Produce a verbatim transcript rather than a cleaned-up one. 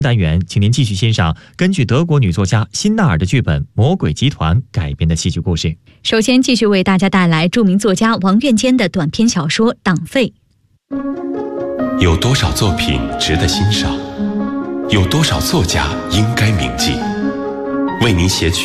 单元，请您继续欣赏根据德国女作家辛纳尔的剧本《魔鬼集团》改编的戏剧故事。 首先，继续为大家带来著名作家王苑坚的短篇小说《党费》。 有多少作品值得欣赏？有多少作家应该铭记？为您写曲